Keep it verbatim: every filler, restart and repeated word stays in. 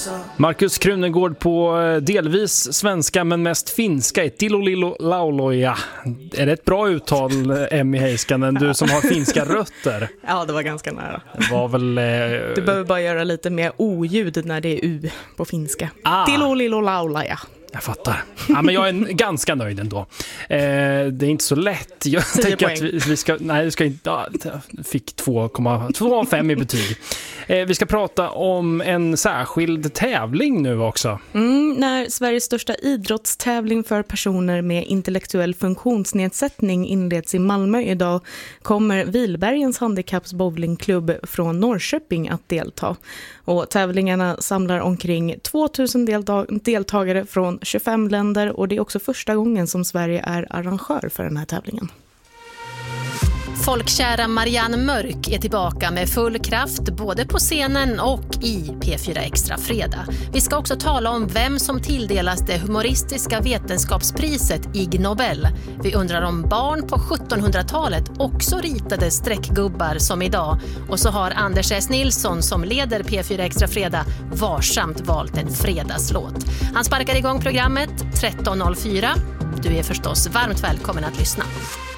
Markus Krunegård på delvis svenska men mest finska. Tilolilo lauloja. Är det ett bra uttal, Emmy Heiskanen, du som har finska rötter? Ja, det var ganska nära. Det var väl... Eh... Du behöver bara göra lite mer oljud när det är U på finska. Ah. Tilolilo laulaja. Jag fattar. Ja, men jag är ganska nöjd ändå. Eh, det är inte så lätt. Jag tänker att vi, vi ska... Nej, vi ska inte... Ja, fick två komma två fem i betyg. Eh, vi ska prata om en särskild tävling nu också. Mm, när Sveriges största idrottstävling för personer med intellektuell funktionsnedsättning inleds i Malmö idag kommer Vilbergens handikappsbowlingklubb från Norrköping att delta. Och tävlingarna samlar omkring tvåtusen deltag- deltagare från tjugofem länder och det är också första gången som Sverige är arrangör för den här tävlingen. Folkkära Marianne Mörk är tillbaka med full kraft både på scenen och i P fyra Extra Fredag. Vi ska också tala om vem som tilldelas det humoristiska vetenskapspriset Ig Nobel. Vi undrar om barn på sjuttonhundratalet också ritade streckgubbar som idag. Och så har Anders S. Nilsson som leder P fyra Extra Fredag varsamt valt en fredagslåt. Han sparkar igång programmet tretton noll fyra. Du är förstås varmt välkommen att lyssna.